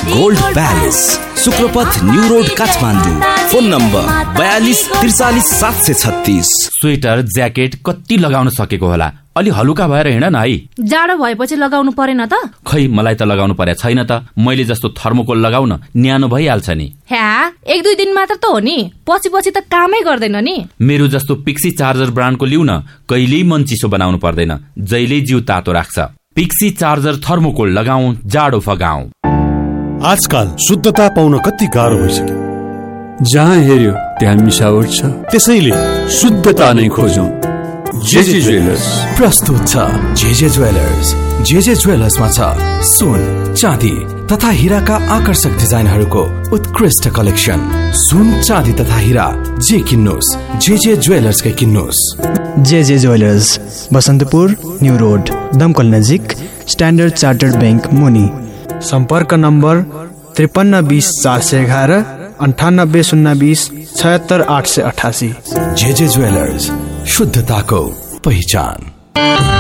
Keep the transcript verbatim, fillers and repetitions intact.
Gold palace, शुक्रपथ new road Kathmandu. Phone number बयालीस त्रिचालीस सात सय छत्तीस। स्वेटर ज्याकेट कति लगाउन सकेको होला, अलि हलुका भएर हिँड न है। जाडो भएपछि लगाउनु परेन त? खै मलाई त लगाउनु पर्या छैन त। मैले जस्तो थर्मोकोल लगाउन न्यानो भइहाल्छ नि। ह्या, एक दुई दिन मात्र त हो नि, पछि पछि त कामै गर्दैन नि। मेरो जस्तो पिक्सी चार्जर ब्रान्डको लिउ न, कहिल्यै मन चिसो बनाउनु पर्दैन, जहिल्यै जिउ तातो राख्छ। पिक्सी चार्जर थर्मोकोल लगाऊ, जाडो फगाऊ। आजकल शुद्धता पाउन कति गाह्रो भइसक्यो। जहाँ हेर्यो त्यहाँ मिसावट छ, त्यसैले शुद्धता नै खोजौं। जेजे ज्वेलर्स प्रस्तुत छ जेजे ज्वेलर्स। जेजे ज्वेलर्समा छ सुन, चाँदी तथा हिराका आकर्षक डिजाइनहरूको उत्कृष्ट कलेक्सन। सुन, चाँदी तथा हिरा जे किन्नुस्, JJ ज्वेलर्सकै किन्नुस्। JJ jewellers, Basantapur new road, दमकल नजिक, स्ट्यान्डर्ड चार्टर्ड बैंक मुनि। सम्पर्क नम्बर त्रिपन्न बीस चार सय एघार, अन्ठानब्बे शून्य बीस छयत्तर आठ सय अठासी। जेजे ज्वेलर्स, शुद्धताको पहिचान।